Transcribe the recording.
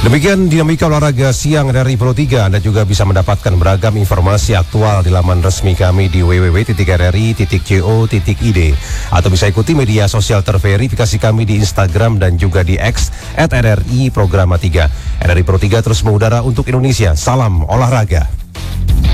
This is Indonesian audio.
Demikian dinamika olahraga siang dari Pro 3. Anda juga bisa mendapatkan beragam informasi aktual di laman resmi kami di www.rri.co.id atau bisa ikuti media sosial terverifikasi kami di Instagram dan juga di X @RRI Programa 3. RRI Pro 3 terus mengudara untuk Indonesia. Salam olahraga.